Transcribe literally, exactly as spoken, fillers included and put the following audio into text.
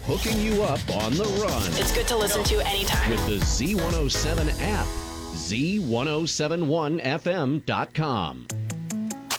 hooking you up on the run It's good to listen to anytime. with the Z one oh seven app. Z ten seventy-one F M dot com.